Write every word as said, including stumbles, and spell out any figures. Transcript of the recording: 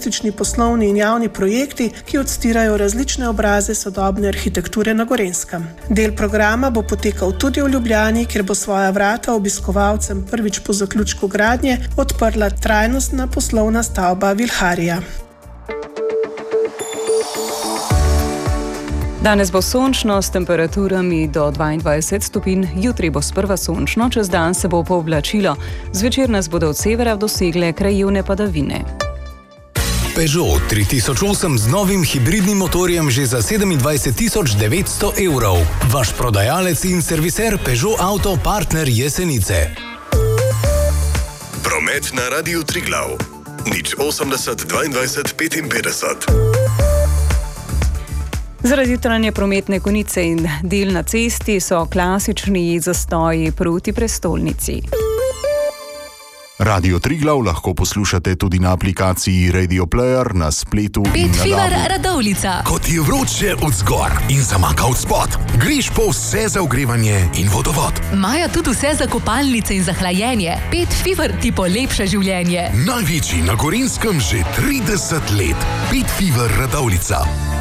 futuristični poslovni in javni projekti, ki odstirajo različne obraze sodobne arhitekture na Gorenjskem. Del programa bo potekal tudi v Ljubljani, kjer bo svoja vrata obiskovalcem prvič po zaključku gradnje odprla trajnostna poslovna stavba Vilharija. Danes bo sončno s temperaturami do dvaindvajset stopinj, jutri bo sprva sončno, čez dan se bo pooblačilo. Zvečer nas bodo od severa dosegle krajevne padavine. Peugeot tri tisoč osem z novim hibridnim motorjem že za sedemindvajset tisoč devetsto evrov. Vaš prodajalec in serviser Peugeot Auto Partner Jesenice. Promet na Radiu Triglav. nič osemdeset dvaindvajset petinpetdeset. Zaradi tranje prometne konice in del na cesti so klasični zastoji proti prestolnici. Radio Triglav lahko poslušate tudi na aplikaciji Radio Player, na spletu in Pet na Fever dabu. Radovljica. Kot je vroče od zgor in zamaka od spod, greš po vse za ogrevanje in vodovod. Imajo tudi vse za kopalnice in za hlajenje. Pet Fever ti polepša življenje. Največji na Gorenjskem že trideset let. Pet Fever Radovljica.